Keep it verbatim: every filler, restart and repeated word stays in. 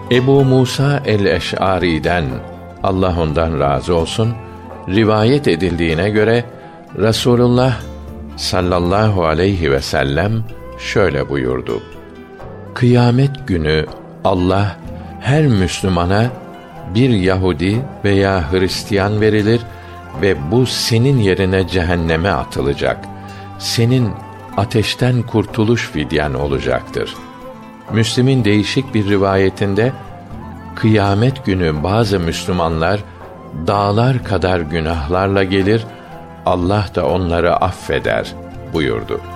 Ebu Musa el-Eş'ari'den, Allah ondan razı olsun, rivayet edildiğine göre Resulullah sallallahu aleyhi ve sellem şöyle buyurdu: Kıyamet günü Allah her Müslümana bir Yahudi veya Hristiyan verilir ve bu senin yerine cehenneme atılacak. Senin ateşten kurtuluş fidyen olacaktır. Müslim'in değişik bir rivayetinde, kıyamet günü bazı Müslümanlar dağlar kadar günahlarla gelir, Allah da onları affeder buyurdu.